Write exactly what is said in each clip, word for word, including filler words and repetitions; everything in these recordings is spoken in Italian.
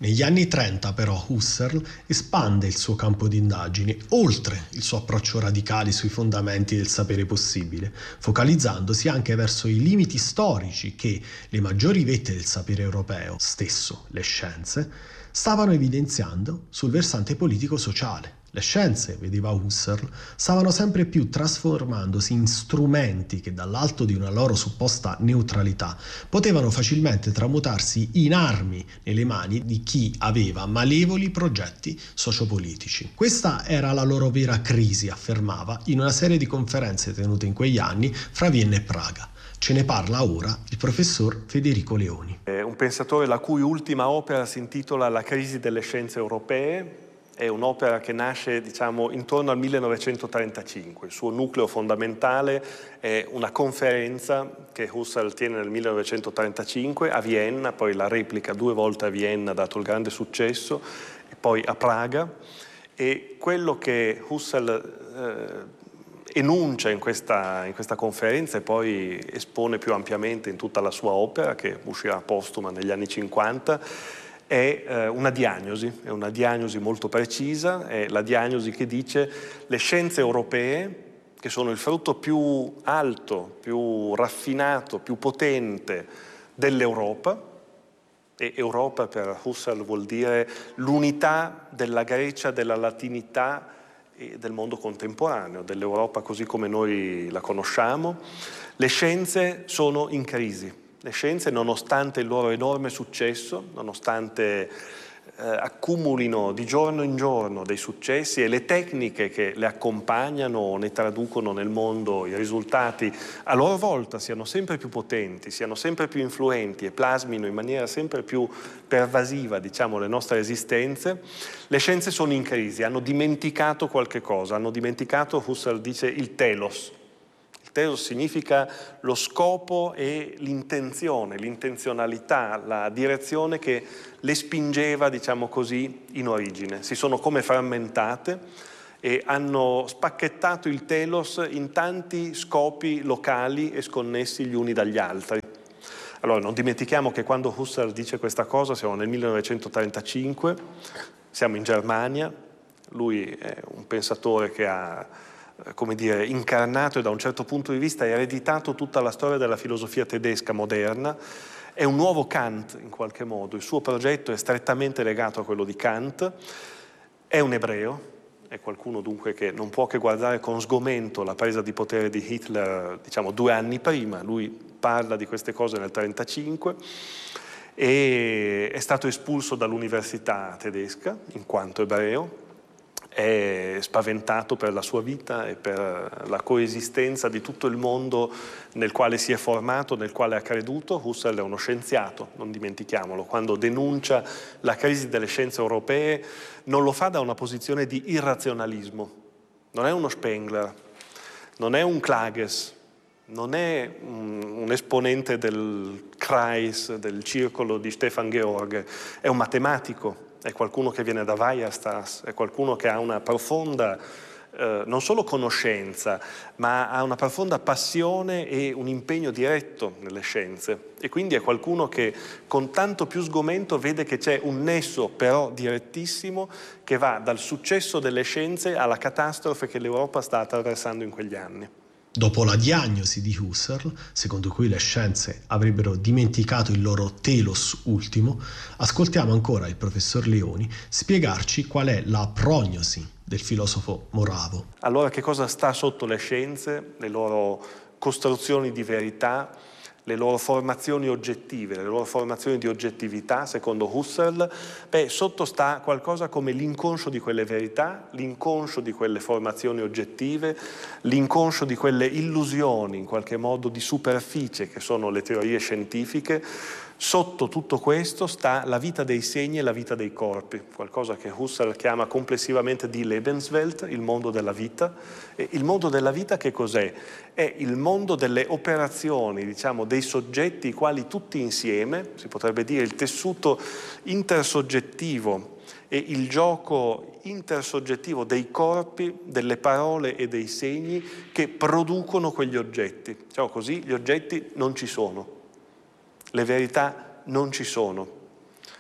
Negli anni trenta però Husserl espande il suo campo di indagini oltre il suo approccio radicale sui fondamenti del sapere possibile, focalizzandosi anche verso i limiti storici che le maggiori vette del sapere europeo, stesso le scienze, stavano evidenziando sul versante politico-sociale. Le scienze, vedeva Husserl, stavano sempre più trasformandosi in strumenti che dall'alto di una loro supposta neutralità potevano facilmente tramutarsi in armi nelle mani di chi aveva malevoli progetti sociopolitici. Questa era la loro vera crisi, affermava in una serie di conferenze tenute in quegli anni fra Vienna e Praga. Ce ne parla ora il professor Federico Leoni. È un pensatore la cui ultima opera si intitola La crisi delle scienze europee. È un'opera che nasce, diciamo, intorno al millenovecentotrentacinque. Il suo nucleo fondamentale è una conferenza che Husserl tiene nel millenovecentotrentacinque a Vienna, poi la replica due volte a Vienna, dato il grande successo, e poi a Praga. E quello che Husserl eh, enuncia in questa, in questa conferenza e poi espone più ampiamente in tutta la sua opera, che uscirà postuma negli anni cinquanta, è eh, una diagnosi, è una diagnosi molto precisa, è la diagnosi che dice le scienze europee, che sono il frutto più alto, più raffinato, più potente dell'Europa, e Europa per Husserl vuol dire l'unità della Grecia, della latinità e del mondo contemporaneo, dell'Europa così come noi la conosciamo. Le scienze sono in crisi. Le scienze, nonostante il loro enorme successo, nonostante eh, accumulino di giorno in giorno dei successi e le tecniche che le accompagnano o ne traducono nel mondo i risultati, a loro volta siano sempre più potenti, siano sempre più influenti e plasmino in maniera sempre più pervasiva, diciamo, le nostre esistenze, le scienze sono in crisi, hanno dimenticato qualche cosa, hanno dimenticato, Husserl dice, il telos. Telos significa lo scopo e l'intenzione, l'intenzionalità, la direzione che le spingeva, diciamo così, in origine. Si sono come frammentate e hanno spacchettato il telos in tanti scopi locali e sconnessi gli uni dagli altri. Allora, non dimentichiamo che quando Husserl dice questa cosa, siamo nel millenovecentotrentacinque, siamo in Germania, lui è un pensatore che ha, come dire, incarnato e da un certo punto di vista ereditato tutta la storia della filosofia tedesca moderna. È un nuovo Kant in qualche modo, il suo progetto è strettamente legato a quello di Kant, è un ebreo, è qualcuno dunque che non può che guardare con sgomento la presa di potere di Hitler, diciamo, due anni prima. Lui parla di queste cose nel millenovecentotrentacinque e è stato espulso dall'università tedesca in quanto ebreo. È spaventato per la sua vita e per la coesistenza di tutto il mondo nel quale si è formato, nel quale ha creduto. Husserl è uno scienziato, non dimentichiamolo. Quando denuncia la crisi delle scienze europee non lo fa da una posizione di irrazionalismo. Non è uno Spengler, non è un Klages, non è un, un esponente del Kreis, del circolo di Stefan George, è un matematico. È qualcuno che viene da Weierstrass, è qualcuno che ha una profonda, eh, non solo conoscenza, ma ha una profonda passione e un impegno diretto nelle scienze. E quindi è qualcuno che con tanto più sgomento vede che c'è un nesso però direttissimo che va dal successo delle scienze alla catastrofe che l'Europa sta attraversando in quegli anni. Dopo la diagnosi di Husserl, secondo cui le scienze avrebbero dimenticato il loro telos ultimo, ascoltiamo ancora il professor Leoni spiegarci qual è la prognosi del filosofo moravo. Allora, che cosa sta sotto le scienze, le loro costruzioni di verità, le loro formazioni oggettive, le loro formazioni di oggettività, secondo Husserl? Beh, sotto sta qualcosa come l'inconscio di quelle verità, l'inconscio di quelle formazioni oggettive, l'inconscio di quelle illusioni, in qualche modo di superficie, che sono le teorie scientifiche. Sotto tutto questo sta la vita dei segni e la vita dei corpi, qualcosa che Husserl chiama complessivamente di Lebenswelt, il mondo della vita. E il mondo della vita che cos'è? È il mondo delle operazioni, diciamo, dei soggetti i quali tutti insieme, si potrebbe dire il tessuto intersoggettivo e il gioco intersoggettivo dei corpi, delle parole e dei segni che producono quegli oggetti. Diciamo così, gli oggetti non ci sono. Le verità non ci sono.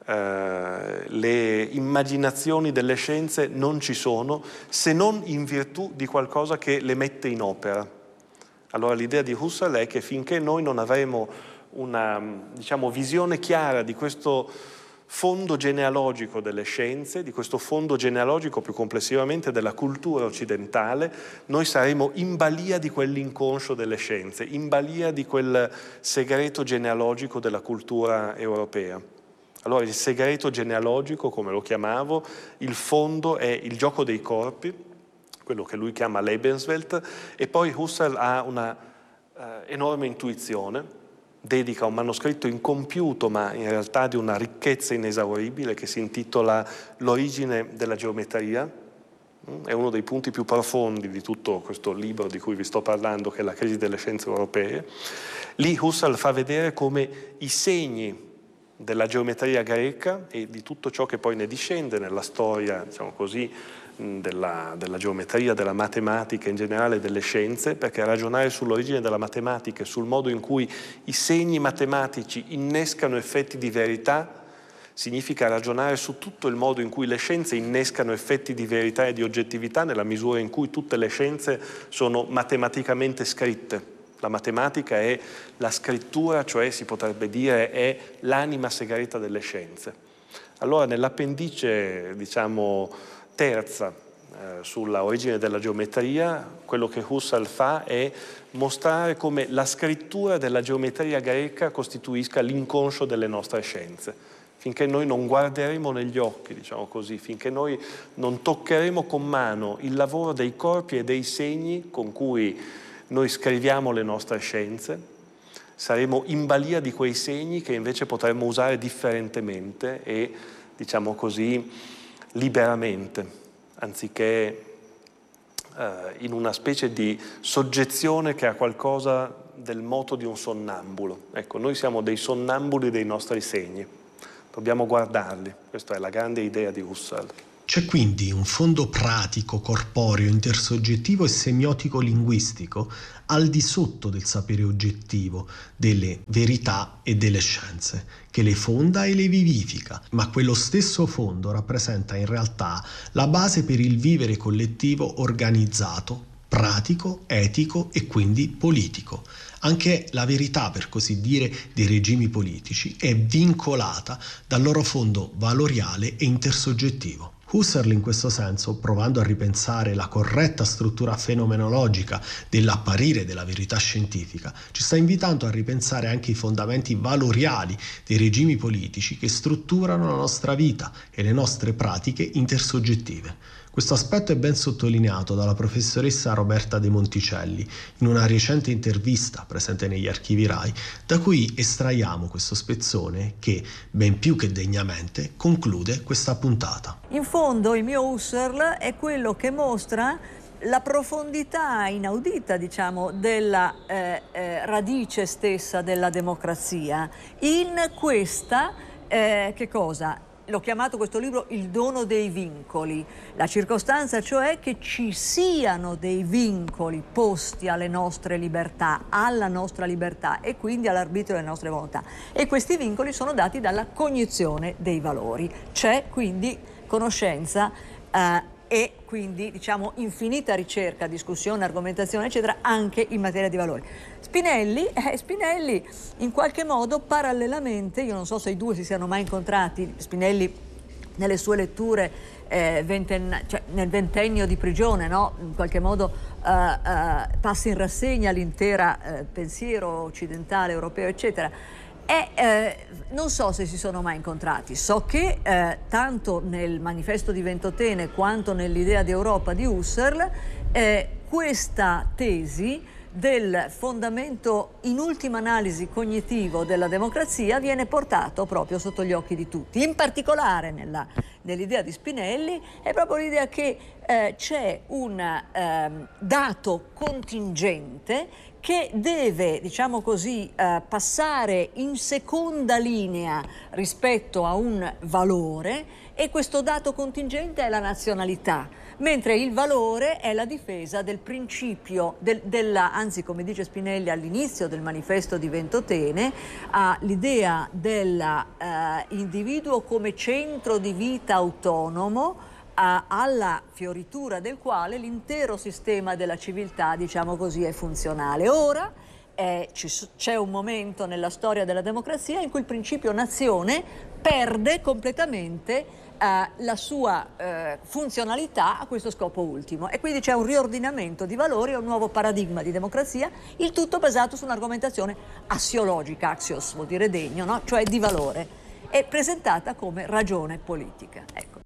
eh, le immaginazioni delle scienze non ci sono se non in virtù di qualcosa che le mette in opera. Allora l'idea di Husserl è che finché noi non avremo una, diciamo, visione chiara di questo fondo genealogico delle scienze, di questo fondo genealogico più complessivamente della cultura occidentale, noi saremo in balia di quell'inconscio delle scienze, in balia di quel segreto genealogico della cultura europea. Allora il segreto genealogico, come lo chiamavo, il fondo è il gioco dei corpi, quello che lui chiama Lebenswelt, e poi Husserl ha una uh, enorme intuizione, dedica un manoscritto incompiuto ma in realtà di una ricchezza inesauribile che si intitola L'origine della geometria. È uno dei punti più profondi di tutto questo libro di cui vi sto parlando, che è La crisi delle scienze europee. Lì Husserl fa vedere come i segni della geometria greca e di tutto ciò che poi ne discende nella storia, diciamo così, Della, della geometria, della matematica in generale, delle scienze, perché ragionare sull'origine della matematica e sul modo in cui i segni matematici innescano effetti di verità significa ragionare su tutto il modo in cui le scienze innescano effetti di verità e di oggettività, nella misura in cui tutte le scienze sono matematicamente scritte. La matematica è la scrittura, cioè si potrebbe dire è l'anima segreta delle scienze. Allora nell'appendice, diciamo, terza eh, sulla origine della geometria, quello che Husserl fa è mostrare come la scrittura della geometria greca costituisca l'inconscio delle nostre scienze. Finché noi non guarderemo negli occhi, diciamo così, finché noi non toccheremo con mano il lavoro dei corpi e dei segni con cui noi scriviamo le nostre scienze, saremo in balia di quei segni che invece potremmo usare differentemente e, diciamo così, liberamente, anziché eh, in una specie di soggezione che ha qualcosa del moto di un sonnambulo. Ecco, noi siamo dei sonnambuli dei nostri segni, dobbiamo guardarli, questa è la grande idea di Husserl. C'è quindi un fondo pratico, corporeo, intersoggettivo e semiotico-linguistico al di sotto del sapere oggettivo, delle verità e delle scienze, che le fonda e le vivifica, ma quello stesso fondo rappresenta in realtà la base per il vivere collettivo organizzato, pratico, etico e quindi politico. Anche la verità, per così dire, dei regimi politici è vincolata dal loro fondo valoriale e intersoggettivo. Husserl in questo senso, provando a ripensare la corretta struttura fenomenologica dell'apparire della verità scientifica, ci sta invitando a ripensare anche i fondamenti valoriali dei regimi politici che strutturano la nostra vita e le nostre pratiche intersoggettive. Questo aspetto è ben sottolineato dalla professoressa Roberta De Monticelli in una recente intervista presente negli archivi RAI, da cui estraiamo questo spezzone che, ben più che degnamente, conclude questa puntata. In fondo il mio Husserl è quello che mostra la profondità inaudita, diciamo, della eh, eh, radice stessa della democrazia in questa, eh, che cosa? L'ho chiamato questo libro il dono dei vincoli, la circostanza cioè che ci siano dei vincoli posti alle nostre libertà, alla nostra libertà e quindi all'arbitrio delle nostre volontà. E questi vincoli sono dati dalla cognizione dei valori. C'è quindi conoscenza eh, e quindi, diciamo, infinita ricerca, discussione, argomentazione, eccetera, anche in materia di valori. Spinelli, eh, Spinelli in qualche modo parallelamente, io non so se i due si siano mai incontrati, Spinelli nelle sue letture eh, venten- cioè nel ventennio di prigione, no? In qualche modo eh, eh, passa in rassegna l'intera eh, pensiero occidentale, europeo, eccetera. E eh, non so se si sono mai incontrati, so che eh, tanto nel manifesto di Ventotene quanto nell'idea di Europa di Husserl eh, questa tesi del fondamento in ultima analisi cognitivo della democrazia viene portato proprio sotto gli occhi di tutti. In particolare nella, nell'idea di Spinelli è proprio l'idea che eh, c'è un eh, dato contingente che deve, diciamo così, eh, passare in seconda linea rispetto a un valore, e questo dato contingente è la nazionalità, mentre il valore è la difesa del principio, del, della, anzi, come dice Spinelli all'inizio del manifesto di Ventotene, ha l'idea dell'individuo come centro di vita autonomo, alla fioritura del quale l'intero sistema della civiltà, diciamo così, è funzionale. Ora eh, c'è un momento nella storia della democrazia in cui il principio nazione perde completamente eh, la sua eh, funzionalità a questo scopo ultimo, e quindi c'è un riordinamento di valori e un nuovo paradigma di democrazia, il tutto basato su un'argomentazione assiologica, axios vuol dire degno, no? Cioè di valore, e presentata come ragione politica. Ecco.